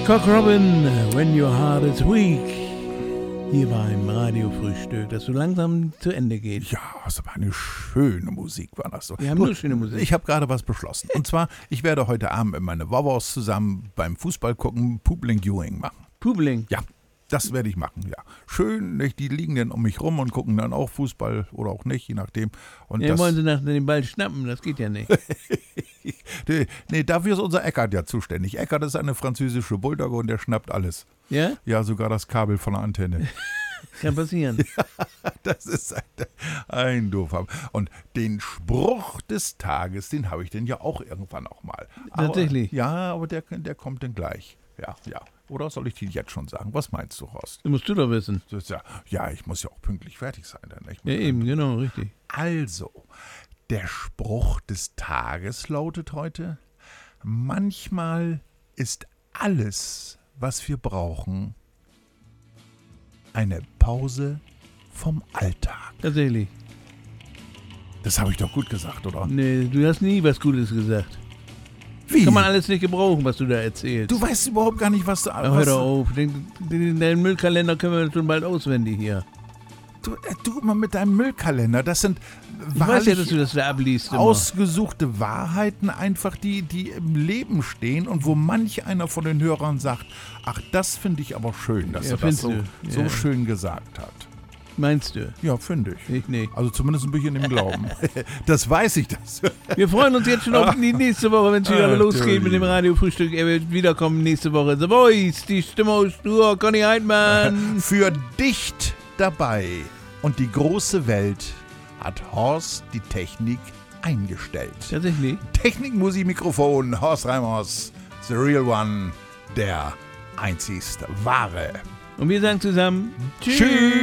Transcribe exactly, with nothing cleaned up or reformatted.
Cock Robin, When Your Heart is Weak. Hier beim Radiofrühstück, das so langsam zu Ende geht. Ja, das war eine schöne Musik, war das so. Wir haben nur schöne Musik. Ich habe gerade was beschlossen. Und zwar, ich werde heute Abend mit meinen Wawos zusammen beim Fußball gucken, Public Viewing machen. Publing? Ja, das werde ich machen, ja. Schön, nicht? Die liegen dann um mich rum und gucken dann auch Fußball oder auch nicht, je nachdem. Und Ja, das, wollen sie nach dem Ball schnappen, das geht ja nicht. nee, nee, dafür ist unser Eckart ja zuständig. Eckart ist eine französische Bulldogge und der schnappt alles. Ja? Ja, sogar das Kabel von der Antenne. Kann passieren. Ja, das ist ein, ein Doofer. Und den Spruch des Tages, den habe ich denn ja auch irgendwann auch mal. Aber, Tatsächlich? Ja, aber der, der kommt dann gleich. Ja, ja. Oder soll ich dir jetzt schon sagen? Was meinst du, Horst? Das musst du doch wissen. Das ist ja, ja, ich muss ja auch pünktlich fertig sein. Dann, nicht? Ja, eben, genau, richtig. Also, der Spruch des Tages lautet heute: Manchmal ist alles, was wir brauchen, eine Pause vom Alltag. Tatsächlich. Das habe ich doch gut gesagt, oder? Nee, du hast nie was Gutes gesagt. Wie? Kann man alles nicht gebrauchen, was du da erzählst. Du weißt überhaupt gar nicht, was du... Ja, hör was, doch auf. Den, den, den Müllkalender können wir schon bald auswendig hier. Du, äh, du immer mit deinem Müllkalender, das sind Ich weiß ja, dass du das da abliest immer. ausgesuchte Wahrheiten einfach, die, die im Leben stehen und wo manch einer von den Hörern sagt, ach, das finde ich aber schön, dass Ja, er das findest so, du. so Ja. schön gesagt hat. Meinst du? Ja, finde ich. Ich nicht. Also zumindest bin ich in dem Glauben. Das weiß ich, das. Wir freuen uns jetzt schon auf die nächste Woche, wenn es wieder Ah, losgeht mit dem Radiofrühstück. Er wird wiederkommen nächste Woche. The Voice, die Stimme aus Stur, Conny Heidmann. Für dicht dabei und die große Welt hat Horst die Technik eingestellt. Tatsächlich. Technik, Musik, Mikrofon, Horst Reimers, the real one, der einzigste wahre. Und wir sagen zusammen Tschüss.